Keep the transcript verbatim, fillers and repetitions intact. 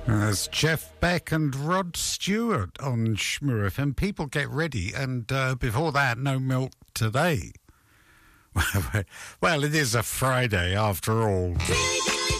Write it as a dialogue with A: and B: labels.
A: There's Jeff Beck and Rod Stewart on Shmoo F M. People get ready, and uh, before that, No Milk Today. Well, it is a Friday after all.